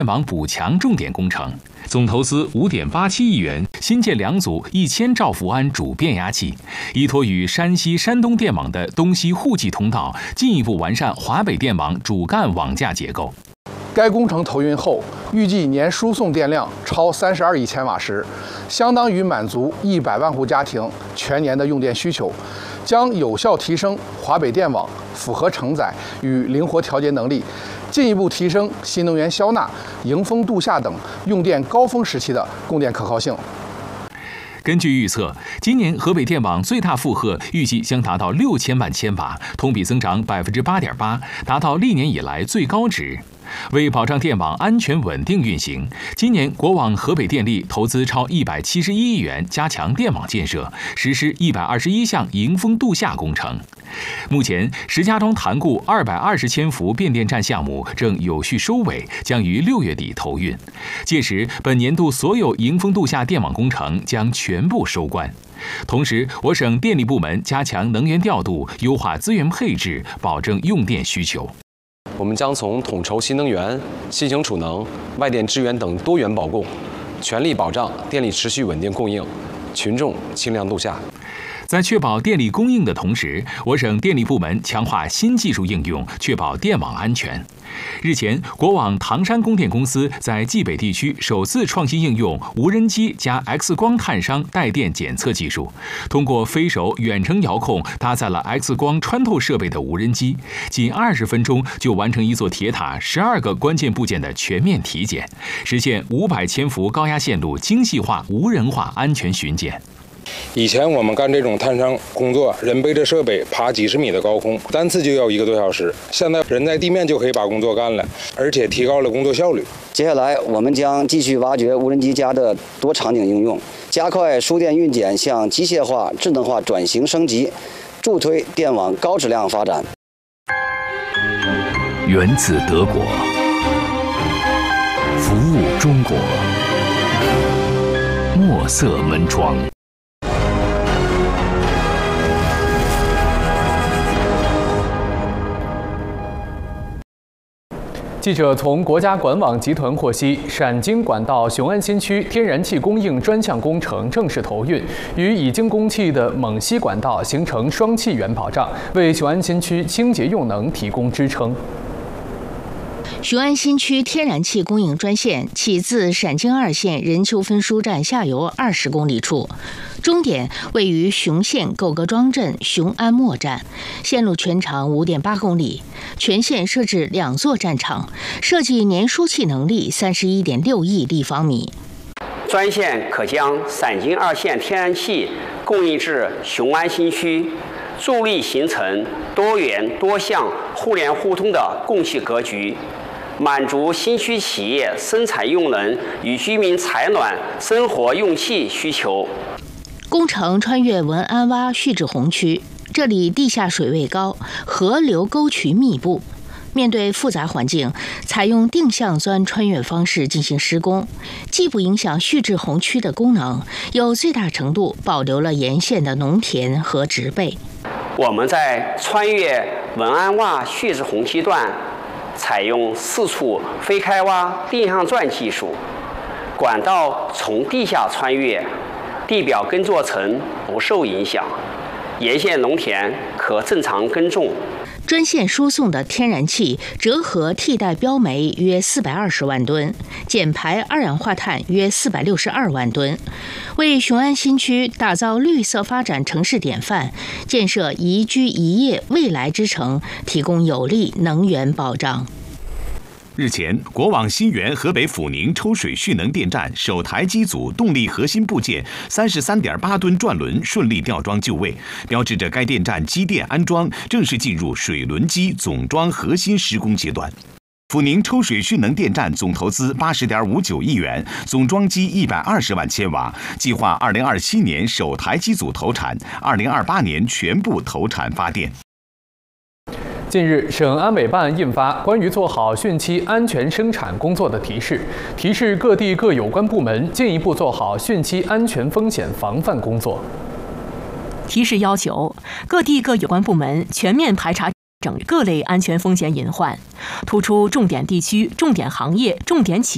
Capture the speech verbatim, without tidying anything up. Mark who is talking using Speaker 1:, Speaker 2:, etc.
Speaker 1: 电网补强重点工程，总投资五点八七亿元，新建两组一千兆伏安主变压器，依托与山西、山东电网的东西互济通道，进一步完善华北电网主干网架结构。
Speaker 2: 该工程投运后，预计年输送电量超三十二亿千瓦时，相当于满足一百万户家庭全年的用电需求，将有效提升华北电网复合承载与灵活调节能力，进一步提升新能源消纳、迎峰度夏等用电高峰时期的供电可靠性。
Speaker 1: 根据预测，今年河北电网最大负荷预计将达到六千万千瓦，同比增长百分之八点八，达到历年以来最高值。为保障电网安全稳定运行，今年国网河北电力投资超一百七十一亿元加强电网建设，实施一百二十一项迎峰度夏工程。目前，石家庄潭固二百二十千伏变电站项目正有序收尾，将于六月底投运。届时，本年度所有迎峰度夏电网工程将全部收官。同时，我省电力部门加强能源调度，优化资源配置，保证用电需求。
Speaker 3: 我们将从统筹新能源、新型储能、外电支援等多元保供，全力保障电力持续稳定供应，群众清凉度夏。
Speaker 1: 在确保电力供应的同时，我省电力部门强化新技术应用，确保电网安全。日前，国网唐山供电公司在冀北地区首次创新应用无人机加 X 光探伤带电检测技术，通过飞手远程遥控搭载了 X 光穿透设备的无人机，仅二十分钟就完成一座铁塔十二个关键部件的全面体检，实现五百千伏高压线路精细化、无人化安全巡检。
Speaker 4: 以前我们干这种探伤工作，人背着设备爬几十米的高空，单次就要一个多小时。现在人在地面就可以把工作干了，而且提高了工作效率。
Speaker 5: 接下来，我们将继续挖掘无人机加的多场景应用，加快输电运检向机械化、智能化转型升级，助推电网高质量发展。
Speaker 6: 源自德国，服务中国，墨色门窗。
Speaker 7: 记者从国家管网集团获悉，陕京管道雄安新区天然气供应专项工程正式投运，与已经供气的蒙西管道形成双气源保障，为雄安新区清洁用能提供支撑。
Speaker 8: 雄安新区天然气供应专线起自陕京二线任丘分输站下游二十公里处，终点位于雄县购各庄镇雄安末站，线路全长五点八公里，全线设置两座站场，设计年输气能力三十一点六亿立方米。
Speaker 9: 专线可将陕京二线天然气供应至雄安新区，助力形成多元多项、互联互通的供气格局，满足新区企业生产用能与居民采暖生活用气需求。
Speaker 8: 工程穿越文安洼蓄滞洪区，这里地下水位高，河流沟渠密布。面对复杂环境，采用定向钻穿越方式进行施工，既不影响蓄滞洪区的功能，又最大程度保留了沿线的农田和植被。
Speaker 9: 我们在穿越文安洼蓄滞洪区段，采用四处非开挖定向钻技术，管道从地下穿越，地表耕作层不受影响，沿线农田可正常耕种。
Speaker 8: 专线输送的天然气折合替代标煤约四百二十万吨，减排二氧化碳约四百六十二万吨，为雄安新区打造绿色发展城市典范，建设宜居宜业未来之城提供有力能源保障。
Speaker 6: 日前，国网新源河北阜宁抽水蓄能电站首台机组动力核心部件三十三点八吨转轮顺利吊装就位，标志着该电站机电安装正式进入水轮机总装核心施工阶段。阜宁抽水蓄能电站总投资八十点五九亿元，总装机一百二十万千瓦，计划二零二七年首台机组投产，二零二八年全部投产发电。
Speaker 7: 近日，省安委办印发关于做好汛期安全生产工作的提示，提示各地各有关部门进一步做好汛期安全风险防范工作。
Speaker 10: 提示要求各地各有关部门全面排查整各类安全风险隐患，突出重点地区、重点行业、重点企